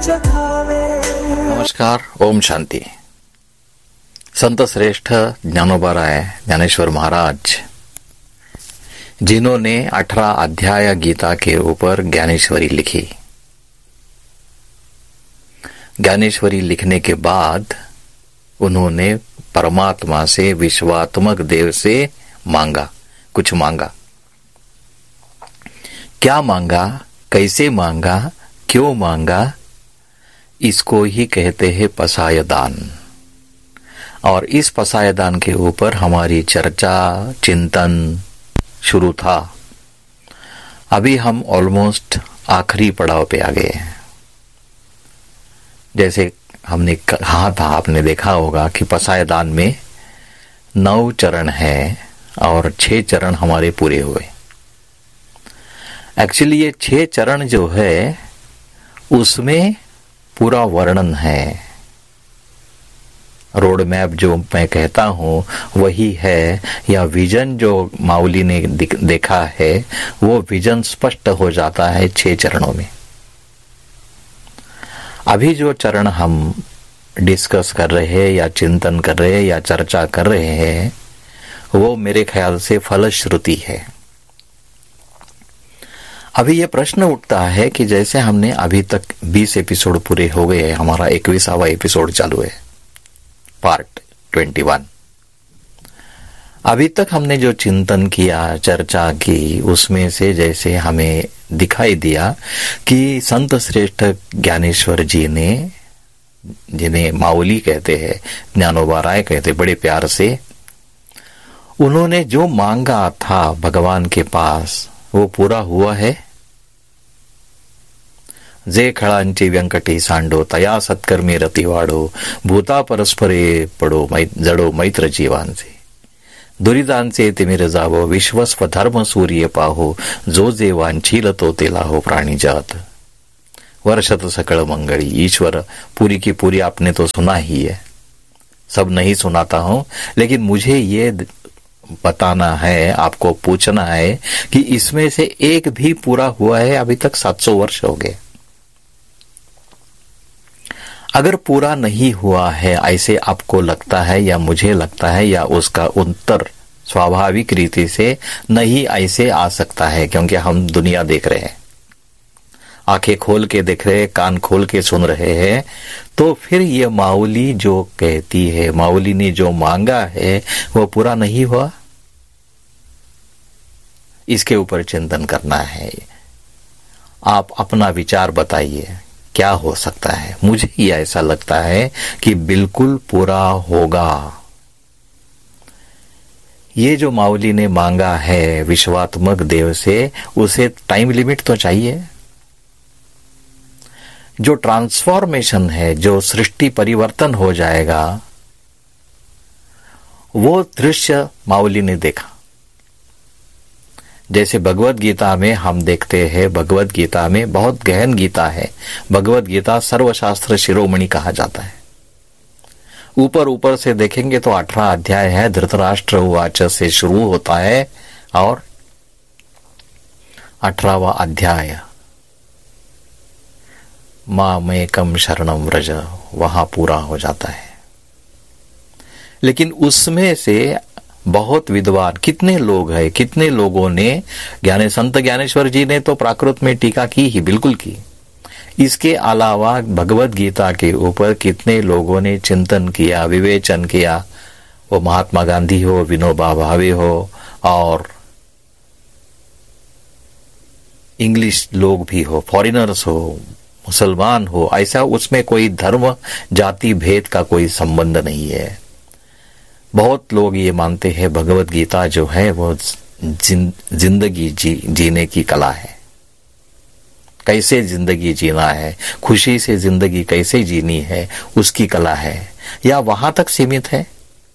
नमस्कार, ओम शांति। संत श्रेष्ठ ज्ञानोबा राय ज्ञानेश्वर महाराज, जिन्होंने 18 अध्याय गीता के ऊपर ज्ञानेश्वरी लिखी। ज्ञानेश्वरी लिखने के बाद उन्होंने परमात्मा से, विश्वात्मक देव से मांगा, कुछ मांगा। क्या मांगा, कैसे मांगा, क्यों मांगा, इसको ही कहते हैं पसायदान। और इस पसायदान के ऊपर हमारी चर्चा, चिंतन शुरू था। अभी हम ऑलमोस्ट आखिरी पड़ाव पे आ गए हैं। जैसे हमने कहा था, आपने देखा होगा कि पसायदान में 9 चरण है और 6 चरण हमारे पूरे हुए। एक्चुअली ये 6 चरण जो है उसमें पूरा वर्णन है। रोड मैप जो मैं कहता हूं वही है, या विजन जो माउली ने देखा है वो विजन स्पष्ट हो जाता है 6 चरणों में। अभी जो चरण हम डिस्कस कर रहे हैं या चिंतन कर रहे हैं या चर्चा कर रहे हैं वो मेरे ख्याल से फलश्रुति है। अभी ये प्रश्न उठता है कि जैसे हमने अभी तक 20 एपिसोड पूरे हो गए हैं, हमारा 21वां एपिसोड चालू है, पार्ट 21। अभी तक हमने जो चिंतन किया, चर्चा की, उसमें से जैसे हमें दिखाई दिया कि संत श्रेष्ठ ज्ञानेश्वर जी ने, जिन्हें माउली कहते हैं, ज्ञानोबा राय कहते बड़े प्यार से, उन्होंने जो मांगा था भगवान के पास वो पूरा हुआ है। जे खळांची व्यंकटी सांडो, तया सत्कर्मी रतिवाडो, भूता परस्परे पडो जडो मैत्र जीवांचे, दुरितांचे तिमिर जावो, विश्वस्व धर्म सूर्य पाहो, जो जे वांछील तो तेला हो प्राणी जात, वर्षत सकल मंगली। ईश्वर पूरी की पूरी आपने तो सुना ही है, सब नहीं सुनाता हूं, लेकिन मुझे ये बताना है, आपको पूछना है कि इसमें से एक भी पूरा हुआ है अभी तक? 700 वर्ष हो गए। अगर पूरा नहीं हुआ है ऐसे आपको लगता है या मुझे लगता है, या उसका उत्तर स्वाभाविक रीति से नहीं ऐसे आ सकता है, क्योंकि हम दुनिया देख रहे हैं, आंखें खोल के देख रहे हैं, कान खोल के सुन रहे हैं। तो फिर ये माउली जो कहती है, माउली ने जो मांगा है वो पूरा नहीं हुआ, इसके ऊपर चिंतन करना है। आप अपना विचार बताइए, क्या हो सकता है? मुझे ये ऐसा लगता है कि बिल्कुल पूरा होगा। ये जो माउली ने मांगा है विश्वात्मक देव से, उसे टाइम लिमिट तो चाहिए। जो ट्रांसफॉर्मेशन है, जो सृष्टि परिवर्तन हो जाएगा, वो दृश्य माउली ने देखा। जैसे भगवत गीता में हम देखते हैं, भगवत गीता में बहुत गहन गीता है। भगवत गीता सर्वशास्त्र शिरोमणि कहा जाता है। ऊपर ऊपर से देखेंगे तो 18 अध्याय है, धृतराष्ट्र उवाच से शुरू होता है और 18वां अध्याय मामेकम शरणम व्रज, वहां पूरा हो जाता है। लेकिन उसमें से बहुत विद्वान कितने लोग हैं, कितने लोगों ने, संत ज्ञानेश्वर जी ने तो प्राकृत में टीका की ही, बिल्कुल की। इसके अलावा भगवत गीता के ऊपर कितने लोगों ने चिंतन किया, विवेचन किया। वो महात्मा गांधी हो, विनोबा भावे हो, और इंग्लिश लोग भी हो, फॉरेनर्स हो, मुसलमान हो, ऐसा उसमें कोई धर्म जाति भेद का कोई संबंध नहीं है। बहुत लोग ये मानते हैं भगवत गीता जो है वो जिंदगी जीने की कला है। कैसे जिंदगी जीना है, खुशी से जिंदगी कैसे जीनी है, उसकी कला है, या वहां तक सीमित है?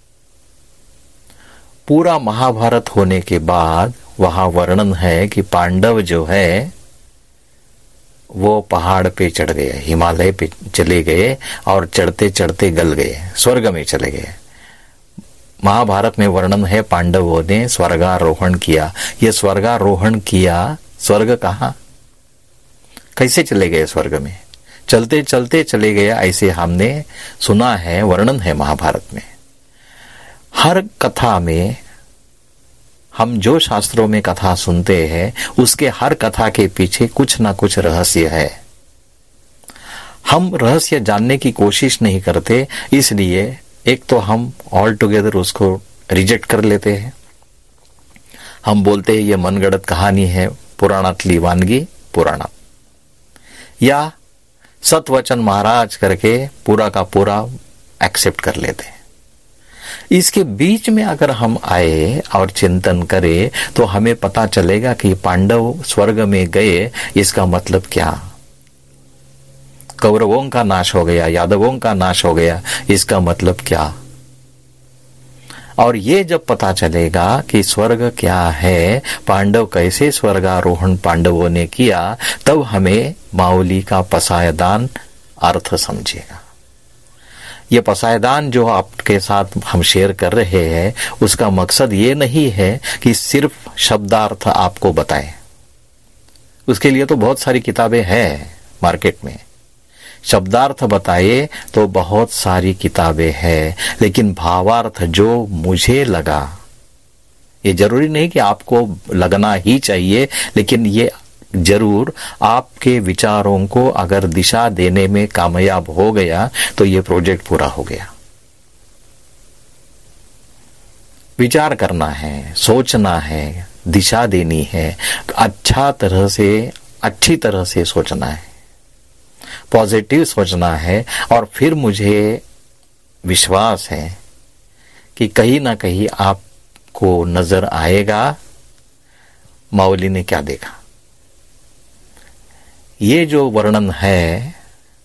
पूरा महाभारत होने के बाद वहां वर्णन है कि पांडव जो है वो पहाड़ पे चढ़ गए, हिमालय पे चले गए और चढ़ते चढ़ते गल गए, स्वर्ग में चले गए। महाभारत में वर्णन है पांडवों ने स्वर्गारोहण किया। ये स्वर्गारोहण किया, स्वर्ग कहाँ, कैसे चले गए स्वर्ग में? चलते चलते चले गया, ऐसे हमने सुना है, वर्णन है महाभारत में। हर कथा में, हम जो शास्त्रों में कथा सुनते हैं, उसके हर कथा के पीछे कुछ ना कुछ रहस्य है। हम रहस्य जानने की कोशिश नहीं करते, इसलिए एक तो हम ऑल टुगेदर उसको रिजेक्ट कर लेते हैं। हम बोलते हैं ये मनगढ़ंत कहानी है, पुराणातली वानगी पुराणात, या सतवचन महाराज करके पूरा का पूरा एक्सेप्ट कर लेते हैं। इसके बीच में अगर हम आए और चिंतन करें तो हमें पता चलेगा कि पांडव स्वर्ग में गए, इसका मतलब क्या? कौरवों का नाश हो गया, यादवों का नाश हो गया, इसका मतलब क्या? और ये जब पता चलेगा कि स्वर्ग क्या है, पांडव कैसे स्वर्गारोहण पांडवों ने किया, तब हमें माउली का पसायदान अर्थ समझेगा। ये पसायदान जो आपके साथ हम शेयर कर रहे हैं, उसका मकसद ये नहीं है कि सिर्फ शब्दार्थ आपको बताएं। उसके लिए तो बहुत सारी किताबें हैं मार्केट में, शब्दार्थ बताए तो बहुत सारी किताबें हैं, लेकिन भावार्थ जो मुझे लगा, ये जरूरी नहीं कि आपको लगना ही चाहिए, लेकिन ये जरूर आपके विचारों को अगर दिशा देने में कामयाब हो गया तो ये प्रोजेक्ट पूरा हो गया। विचार करना है, सोचना है, दिशा देनी है, अच्छी तरह से सोचना है, पॉजिटिव सोचना है। और फिर मुझे विश्वास है कि कहीं ना कहीं आपको नजर आएगा माउली ने क्या देखा। ये जो वर्णन है,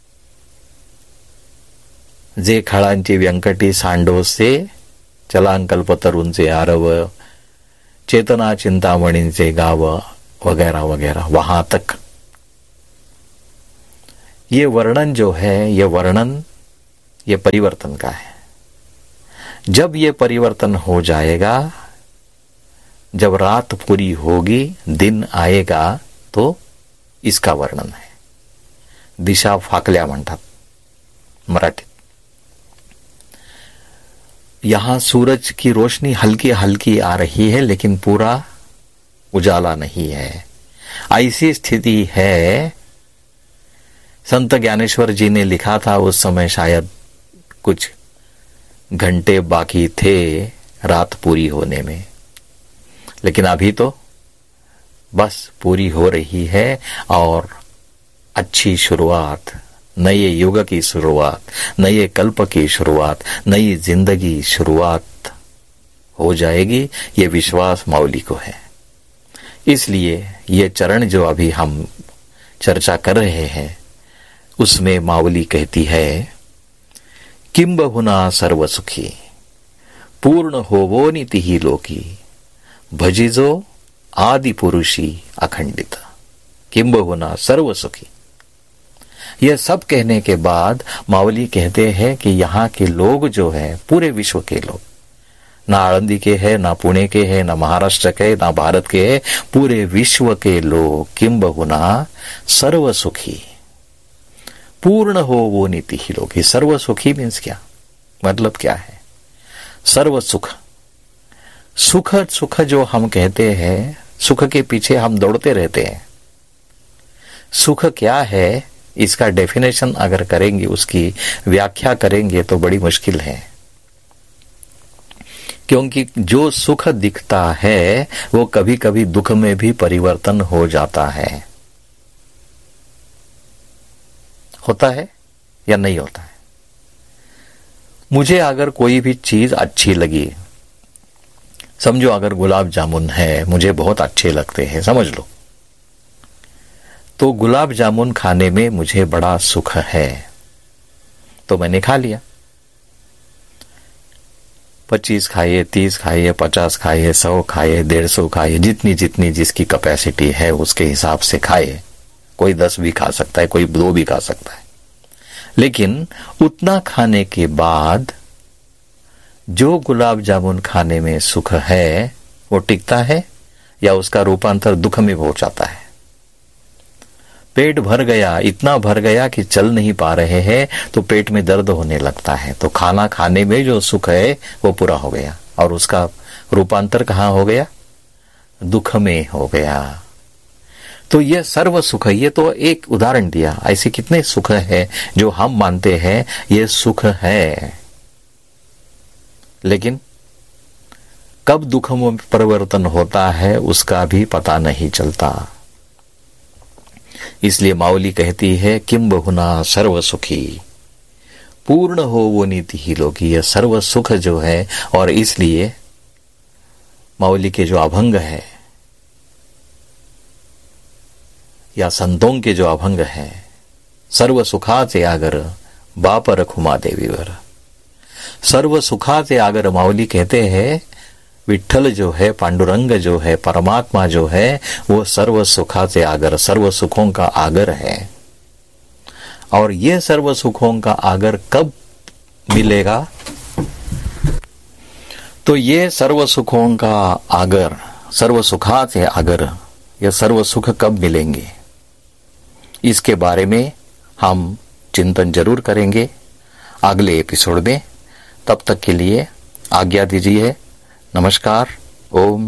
जे खळांची व्यंकटी सांडो से चलांकल्पतरूंचे आरव, चेतना चिंतामणींचे गाव वगैरह वगैरह, वहां तक ये वर्णन जो है, ये वर्णन ये परिवर्तन का है। जब ये परिवर्तन हो जाएगा, जब रात पूरी होगी, दिन आएगा, तो इसका वर्णन है। दिशा फाकल्या म्हणतात मराठीत। यहां सूरज की रोशनी हल्की हल्की आ रही है, लेकिन पूरा उजाला नहीं है। ऐसी स्थिति है, संत ज्ञानेश्वर जी ने लिखा था, उस समय शायद कुछ घंटे बाकी थे रात पूरी होने में, लेकिन अभी तो बस पूरी हो रही है और अच्छी शुरुआत, नए युग की शुरुआत, नए कल्प की शुरुआत, नई जिंदगी शुरुआत हो जाएगी। ये विश्वास माउली को है। इसलिए ये चरण जो अभी हम चर्चा कर रहे हैं, उसमें माउली कहती है, किंबहुना सर्वसुखी पूर्ण होवो नीति लोकी, भजिजो आदि पुरुषी अखंडित। किंबहुना सर्वसुखी। यह सब कहने के बाद माउली कहते हैं कि यहाँ के लोग जो है, पूरे विश्व के लोग, ना आळंदी के हैं, ना पुणे के हैं, ना महाराष्ट्र के, ना भारत के हैं, पूरे विश्व के लोग किंबहुना सर्वसुखी, पूर्ण हो वो नीति ही लोग। सर्व सुखी मीन्स क्या, मतलब क्या है? सर्व सुख, सुख सुख जो हम कहते हैं, सुख के पीछे हम दौड़ते रहते हैं। सुख क्या है, इसका डेफिनेशन अगर करेंगे, उसकी व्याख्या करेंगे तो बड़ी मुश्किल है, क्योंकि जो सुख दिखता है वो कभी कभी दुख में भी परिवर्तन हो जाता है। होता है या नहीं होता है? मुझे अगर कोई भी चीज अच्छी लगी, समझो अगर गुलाब जामुन है, मुझे बहुत अच्छे लगते हैं, समझ लो, तो गुलाब जामुन खाने में मुझे बड़ा सुख है, तो मैंने खा लिया। 25 खाइए, 30 खाइए, 50 खाइए, 100 खाइए, 150 खाइए, जितनी जितनी जिसकी कैपेसिटी है उसके हिसाब से खाए। कोई 10 भी खा सकता है, कोई 2 भी खा सकता है, लेकिन उतना खाने के बाद जो गुलाब जामुन खाने में सुख है वो टिकता है या उसका रूपांतर दुख में हो जाता है? पेट भर गया, इतना भर गया कि चल नहीं पा रहे हैं, तो पेट में दर्द होने लगता है, तो खाना खाने में जो सुख है वो पूरा हो गया, और उसका रूपांतर कहाँ हो गया? दुख में हो गया। तो यह सर्व सुख, ये तो एक उदाहरण दिया, ऐसे कितने सुख है जो हम मानते हैं ये सुख है, लेकिन कब दुख में परिवर्तन होता है उसका भी पता नहीं चलता। इसलिए माऊली कहती है, किम बहुना सर्व सुखी, पूर्ण हो वो नीति ही लोकी। यह सर्व सुख जो है, और इसलिए माऊली के जो अभंग है या संतों के जो अभंग है, सर्व सुखाचे आगर बाप रखुमा देवीवर, सर्व सुखाचे आगर माऊली कहते हैं विठ्ठल जो है, पांडुरंग जो है, परमात्मा जो है, वो सर्व सुखाचे आगर, सर्व सुखों का आगर है। और ये सर्व सुखों का आगर कब मिलेगा? तो ये सर्व सुखों का आगर, सर्व सुखाचे आगर, ये सर्व सुख कब मिलेंगे, इसके बारे में हम चिंतन जरूर करेंगे अगले एपिसोड में। तब तक के लिए आज्ञा दीजिए। नमस्कार। ओम